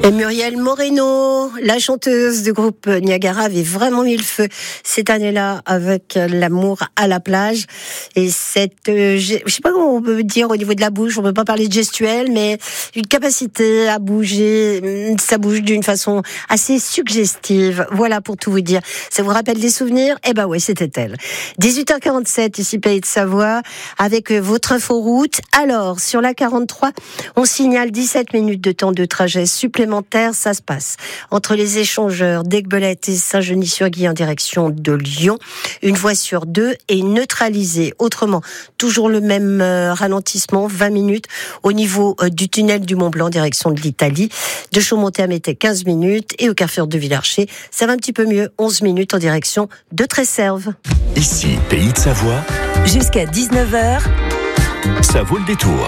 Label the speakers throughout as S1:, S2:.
S1: Et Muriel Moreno, la chanteuse du groupe Niagara, avait vraiment mis le feu cette année-là avec l'amour à la plage. Et cette, je sais pas comment on peut dire au niveau de la bouche, on peut pas parler de gestuelle, mais une capacité à bouger, ça bouge d'une façon assez suggestive. Voilà pour tout vous dire. Ça vous rappelle des souvenirs? Eh ben ouais, c'était elle. 18h47, ici Pays de Savoie, avec votre inforoute. Alors, sur la 43, on signale 17 minutes de temps de trajet supplémentaire. Ça se passe entre les échangeurs d'Aiguebelette et Saint-Genis-sur-Guye en direction de Lyon. Une voie sur deux est neutralisée. Autrement, toujours le même ralentissement, 20 minutes au niveau du tunnel du Mont-Blanc en direction de l'Italie. De Chaumonté à Mété, 15 minutes. Et au carrefour de Villarcher, ça va un petit peu mieux, 11 minutes en direction de Tresserve.
S2: Ici, Pays de Savoie.
S3: Jusqu'à 19h.
S2: Ça vaut le détour.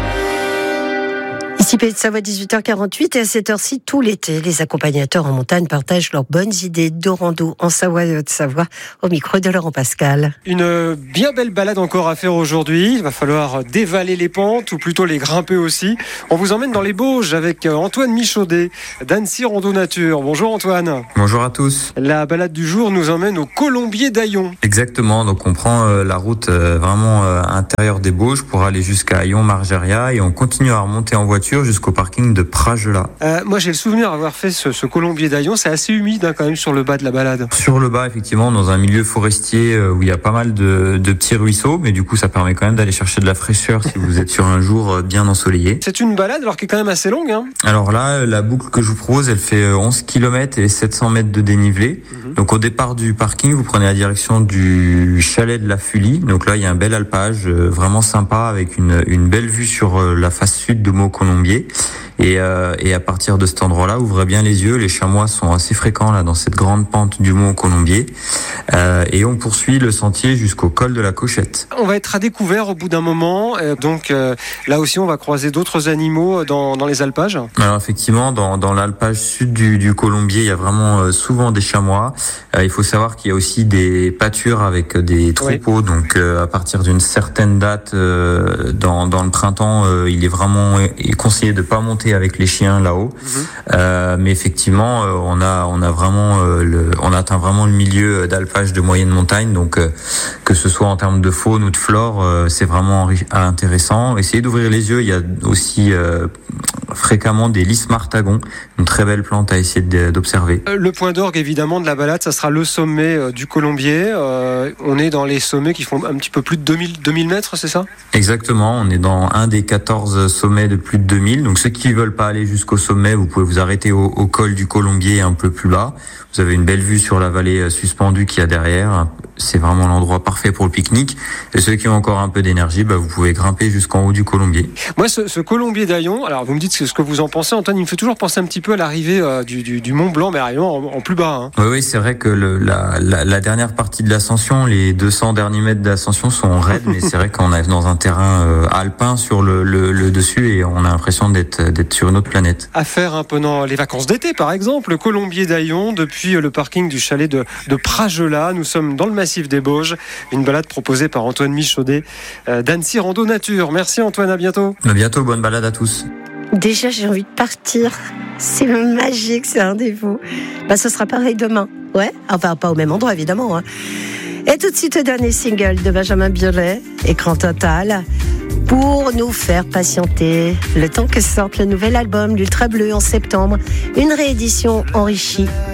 S1: Ici Pays de Savoie, 18h48, et à cette heure-ci, tout l'été, les accompagnateurs en montagne partagent leurs bonnes idées de rando en Savoie et Haute-Savoie, au micro de Laurent Pascal.
S4: Une bien belle balade encore à faire aujourd'hui. Il va falloir dévaler les pentes, ou plutôt les grimper aussi. On vous emmène dans les Bauges avec Antoine Michaudet d'Annecy Rando Nature. Bonjour Antoine.
S5: Bonjour à tous.
S4: La balade du jour nous emmène au Colombier d'Aillon.
S5: Exactement, donc on prend la route vraiment intérieure des Bauges pour aller jusqu'à Aillon-Margeria et on continue à remonter en voiture jusqu'au parking de Pragela.
S4: Moi j'ai le souvenir d'avoir fait ce Colombier d'Aillon. C'est assez humide quand même sur le bas de la balade.
S5: Sur le bas, effectivement, dans un milieu forestier où il y a pas mal de petits ruisseaux, mais du coup ça permet quand même d'aller chercher de la fraîcheur si vous êtes sur un jour bien ensoleillé.
S4: C'est une balade alors qui est quand même assez longue, hein.
S5: Alors là, la boucle que je vous propose, elle fait 11 km et 700 mètres de dénivelé. Donc au départ du parking, vous prenez la direction du chalet de la Fulie. Donc là, il y a un bel alpage vraiment sympa avec une belle vue sur la face sud de Mont-Colombier. Et à partir de cet endroit-là, ouvrez bien les yeux. Les chamois sont assez fréquents là dans cette grande pente du Mont Colombier. Et on poursuit le sentier jusqu'au col de la Cochette.
S4: On va être à découvert au bout d'un moment. Donc là aussi, on va croiser d'autres animaux dans les alpages.
S5: Alors effectivement, dans l'alpage sud du Colombier, il y a vraiment souvent des chamois. Il faut savoir qu'il y a aussi des pâtures avec des troupeaux. Oui. Donc à partir d'une certaine date dans le printemps, il est vraiment conseillé de pas monter avec les chiens là-haut. Mais effectivement, on atteint vraiment le milieu d'alpage de moyenne montagne. Donc que ce soit en termes de faune ou de flore, c'est vraiment intéressant. Essayez d'ouvrir les yeux. Il y a aussi fréquemment des lys martagons, une très belle plante à essayer d'observer.
S4: Le point d'orgue évidemment de la balade, ça sera le sommet du Colombier. On est dans les sommets qui font un petit peu plus de 2000 mètres, c'est ça?
S5: Exactement, on est dans un des 14 sommets de plus de 2000. Donc ceux qui veulent pas aller jusqu'au sommet, vous pouvez vous arrêter au col du Colombier un peu plus bas. Vous avez une belle vue sur la vallée suspendue qu'il y a derrière. C'est vraiment l'endroit parfait pour le pique-nique. Et ceux qui ont encore un peu d'énergie, vous pouvez grimper jusqu'en haut du Colombier.
S4: Moi, ce Colombier d'Aillon, alors vous me dites ce que vous en pensez, Antoine, il me fait toujours penser un petit peu à l'arrivée du Mont Blanc, mais en plus bas. Hein.
S5: Oui, c'est vrai que la dernière partie de l'ascension, les 200 derniers mètres d'ascension sont raides, mais c'est vrai qu'on est dans un terrain alpin sur le dessus et on a l'impression d'être sur une autre planète.
S4: À faire pendant les vacances d'été, par exemple, le Colombier d'Aillon, depuis le parking du chalet de Pragela. Nous sommes dans le massif des Bauges. Une balade proposée par Antoine Michaudet d'Annecy Rando Nature. Merci Antoine, à bientôt.
S5: À bientôt, bonne balade à tous.
S1: Déjà, j'ai envie de partir. C'est magique, c'est un rendez-vous. Ce sera pareil demain. Ouais, enfin pas au même endroit évidemment. Hein. Et tout de suite, le dernier single de Benjamin Biolay, Écran Total, pour nous faire patienter le temps que sorte le nouvel album, l'Ultra Bleu, en septembre. Une réédition enrichie